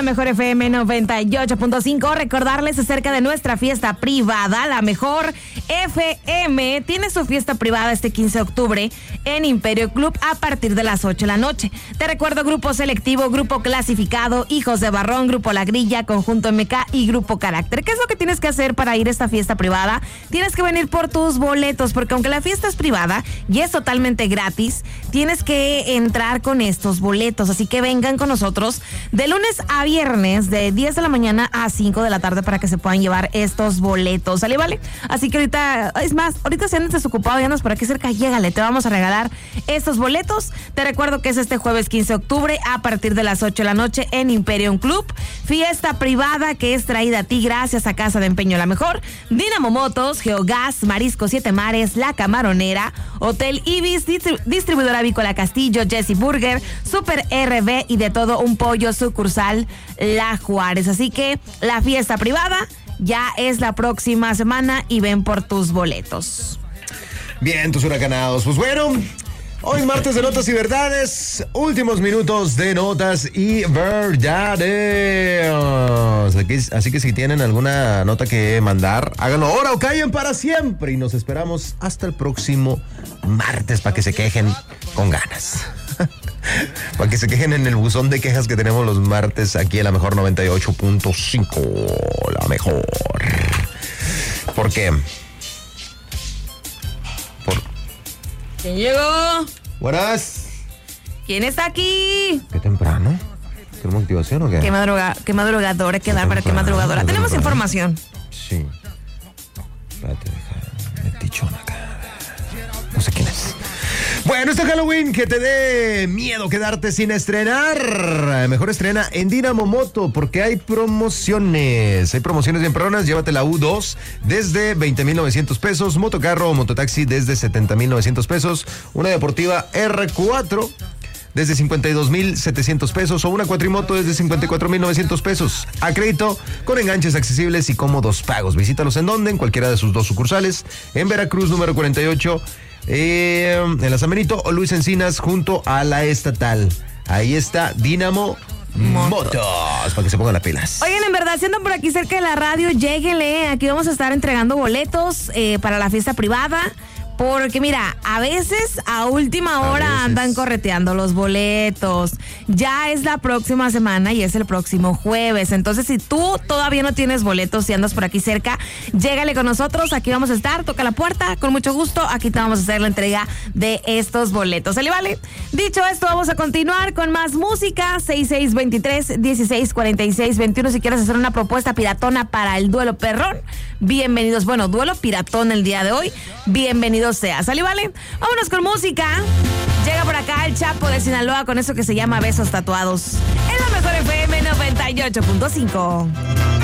la Mejor FM 98.5. Recordarles acerca de nuestra fiesta privada, la Mejor FM. Tiene su fiesta privada este 15 de octubre en Imperio Club a partir de las 8 de la noche. Te recuerdo: Grupo Selectivo, Grupo Clasificado, Hijos de Barrón, Grupo La Grilla, Conjunto MK y Grupo Carácter. ¿Qué es lo que tienes que hacer para ir a esta fiesta privada? Tienes que venir por tus boletos, porque aunque la fiesta es privada y es totalmente gratis, tienes que entrar con estos boletos. Así que vengan con nosotros de lunes a viernes de 10 de la mañana a 5 de la tarde para que se puedan llevar estos boletos. ¿Sale, vale? Así que ahorita, es más, ahorita si andas desocupado y andas por aquí cerca, llégale, te vamos a regalar estos boletos. Te recuerdo que es este jueves 15 de octubre a partir de las 8 de la noche en Imperium Club. Fiesta privada que es traída a ti gracias a Casa de Empeño La Mejor, Dinamo Motos, Geogas, Marisco Siete Mares, La Camaronera, Hotel Ibis, Distribuidora Avícola Castillo, Jesse Burger, Super RB y de todo un pollo sucursal La Juárez. Así que la fiesta privada ya es la próxima semana y ven por tus boletos. Bien, tus huracanados. Pues bueno, hoy martes de Notas y Verdades, últimos minutos de Notas y Verdades. Así que si tienen alguna nota que mandar, háganlo ahora o callen para siempre. Y nos esperamos hasta el próximo martes para que se quejen con ganas. Para que se quejen en el buzón de quejas que tenemos los martes aquí en La Mejor 98.5. La Mejor. ¿Por qué? ¿Quién llegó? Buenas. ¿Quién está aquí? Qué temprano. ¿Qué motivación o qué? Qué madrugadora, qué bárbara, qué madrugadora. Tenemos información. Sí. Espérate, deja metichón acá. No sé quién es. Bueno, este Halloween que te dé miedo quedarte sin estrenar. Mejor estrena en Dinamo Moto porque hay promociones. Hay promociones bien perronas. Llévate la U2 desde 20,900 pesos. Motocarro o mototaxi desde 70,900 pesos. Una deportiva R4 desde 52,700 pesos o una cuatrimoto desde 54,900 pesos. A crédito, con enganches accesibles y cómodos pagos. Visítalos en donde, en cualquiera de sus dos sucursales. En Veracruz, número 48. En la San Benito o Luis Encinas junto a la estatal. Ahí está Dinamo Motos, para que se pongan las pilas. Oigan, en verdad, si andan por aquí cerca de la radio, lléguenle. Aquí vamos a estar entregando boletos para la fiesta privada. Porque mira, a veces a última hora andan correteando los boletos. Ya es la próxima semana y es el próximo jueves. Entonces, si tú todavía no tienes boletos y andas por aquí cerca, llégale con nosotros. Aquí vamos a estar, toca la puerta, con mucho gusto. Aquí te vamos a hacer la entrega de estos boletos. ¿Sale, vale? Dicho esto, vamos a continuar con más música. 6623-1646-21. Si quieres hacer una propuesta piratona para el duelo perrón, bienvenidos. Bueno, duelo piratón el día de hoy. Bienvenidos sea. ¿Sale, vale? Vámonos con música. Llega por acá el Chapo de Sinaloa con eso que se llama Besos Tatuados. En La Mejor FM 98.5.